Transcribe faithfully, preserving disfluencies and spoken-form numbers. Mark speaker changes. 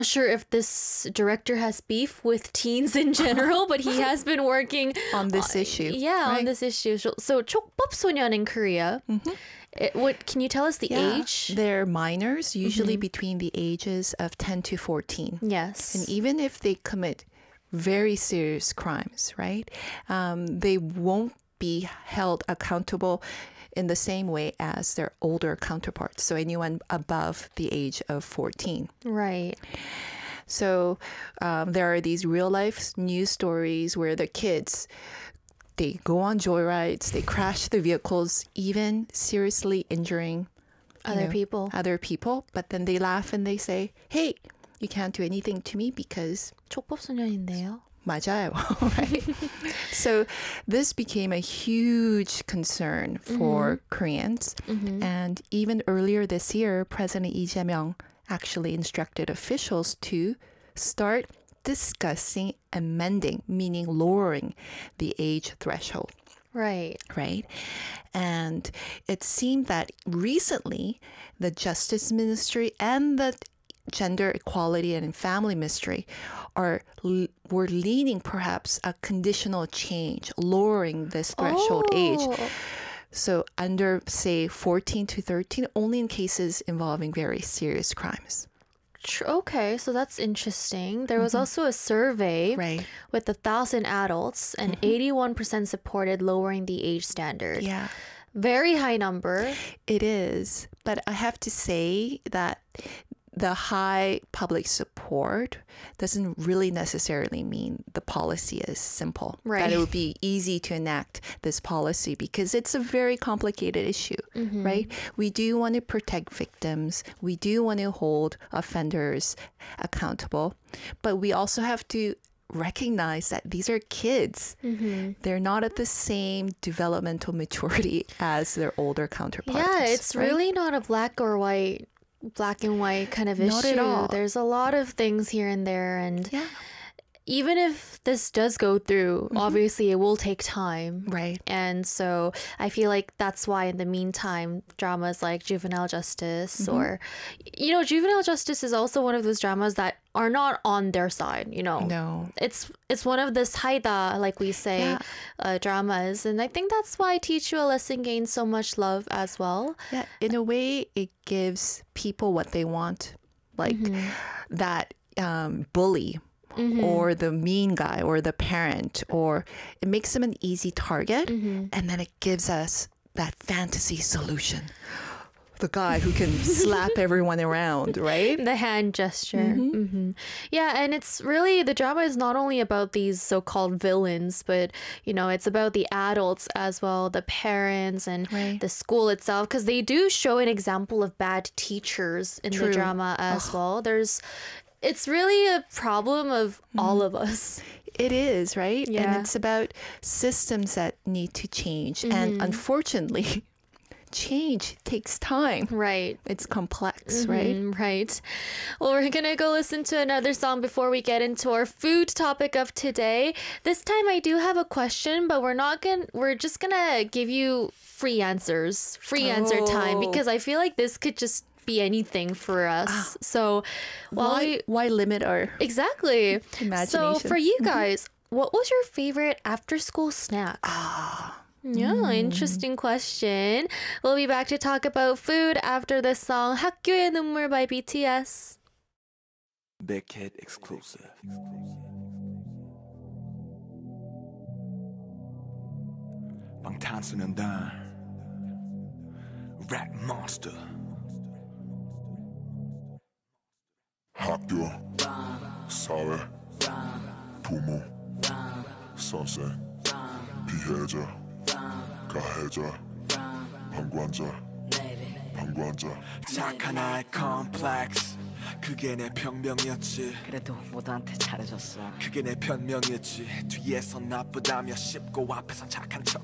Speaker 1: Sure if this director has beef with teens in general, but he has been working
Speaker 2: on this
Speaker 1: uh,
Speaker 2: issue.
Speaker 1: Yeah,
Speaker 2: right?
Speaker 1: on this issue. So, so 촉법소년 in Korea. Mm-hmm. It, what can you tell us the
Speaker 2: yeah,
Speaker 1: age?
Speaker 2: They're minors, usually
Speaker 1: Mm-hmm.
Speaker 2: between the ages of ten to fourteen.
Speaker 1: Yes.
Speaker 2: And even if they commit very serious crimes, right, um, they won't be held accountable in the same way as their older counterparts. So anyone above the age of fourteen.
Speaker 1: Right.
Speaker 2: So um, there are these real life news stories where the kids, they go on joyrides, they crash the vehicles, even seriously injuring you
Speaker 1: Other
Speaker 2: know,
Speaker 1: people.
Speaker 2: Other people. But then they laugh and they say, hey, you can't do anything to me because
Speaker 1: 촉법소년인데요.
Speaker 2: 맞아요. right? So this became a huge concern for mm-hmm. Koreans. Mm-hmm. And even earlier this year, President Lee Jae-myung actually instructed officials to start discussing amending, meaning lowering the age threshold.
Speaker 1: Right.
Speaker 2: Right. And it seemed that recently the Justice Ministry and the Gender Equality and Family Ministry are were leaning perhaps a conditional change, lowering this threshold
Speaker 1: oh.
Speaker 2: age. So under, say, fourteen to thirteen, only in cases involving very serious crimes.
Speaker 1: Okay, so that's interesting. There was mm-hmm. also a survey
Speaker 2: right.
Speaker 1: with a thousand adults, and mm-hmm. eighty-one percent supported lowering the age standard.
Speaker 2: Yeah.
Speaker 1: Very high number.
Speaker 2: It is. But I have to say that the high public support doesn't really necessarily mean the policy is simple.
Speaker 1: Right.
Speaker 2: That it would be easy to enact this policy because it's a very complicated issue, mm-hmm. right? We do want to protect victims. We do want to hold offenders accountable. But we also have to recognize that these are kids. Mm-hmm. They're not at the same developmental maturity as their older counterparts.
Speaker 1: Yeah, it's
Speaker 2: right?
Speaker 1: really not a black or white black and white kind of issue.
Speaker 2: Not at all.
Speaker 1: There's a lot of things here and there, and
Speaker 2: yeah.
Speaker 1: even if this does go through, mm-hmm. obviously it will take time.
Speaker 2: Right.
Speaker 1: And so I feel like that's why in the meantime, dramas like Juvenile Justice mm-hmm. or, you know, Juvenile Justice is also one of those dramas that are not on their side, you know.
Speaker 2: No.
Speaker 1: It's it's one of the saida, like we say,
Speaker 2: yeah.
Speaker 1: uh, dramas. And I think that's why Teach You a Lesson gains so much love as well.
Speaker 2: Yeah, in a way, it gives people what they want. Like mm-hmm. that um, bully. Mm-hmm. Or the mean guy or the parent, or it makes them an easy target, mm-hmm. and then it gives us that fantasy solution. The guy who can slap everyone around, right?
Speaker 1: The hand gesture.
Speaker 2: Mm-hmm.
Speaker 1: Mm-hmm. Yeah, and it's really, the drama is not only about these so-called villains, but, you know, it's about the adults as well, the parents and right. the school itself, because they do show an example of bad teachers in
Speaker 2: True.
Speaker 1: the drama as oh. well. There's It's really a problem of mm. all of us.
Speaker 2: It is, right?
Speaker 1: Yeah.
Speaker 2: And it's about systems that need to change. Mm-hmm. And unfortunately, change takes time.
Speaker 1: Right.
Speaker 2: It's complex,
Speaker 1: mm-hmm,
Speaker 2: right?
Speaker 1: Right. Well, we're going to go listen to another song before we get into our food topic of today. This time I do have a question, but we're not going we're just going to give you free answers, free oh. answer time, because I feel like this could just be anything for us. Ah, so
Speaker 2: why we, why limit our
Speaker 1: exactly
Speaker 2: imagination?
Speaker 1: So for you guys, mm-hmm. what was your favorite after school snack?
Speaker 2: Ah,
Speaker 1: yeah, mm. interesting question. We'll be back to talk about food after the song 학교의 눈물 by B T S.
Speaker 3: Big Kid exclusive. 방탄소년단 Rap Monster.
Speaker 4: 학교, 사회, 부모, 선생, 피해자, 가해자, 방관자, 방관자.
Speaker 3: 착한 아이 컴플렉스 그게 내 병명이었지.
Speaker 5: 그래도 모두한테 잘해줬어.
Speaker 3: 그게 내 변명이었지. 뒤에서 나쁘다며 씹고 앞에서 착한 척